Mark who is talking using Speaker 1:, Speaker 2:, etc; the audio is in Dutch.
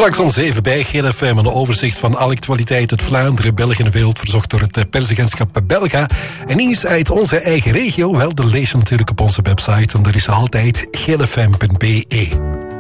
Speaker 1: Straks om 7 bij GFM een overzicht van alle actualiteit uit Vlaanderen, België en de wereld, verzorgd door het persagentschap Belga. En nieuws uit onze eigen regio, wel, dat lees je natuurlijk op onze website en dat is altijd glfm.be.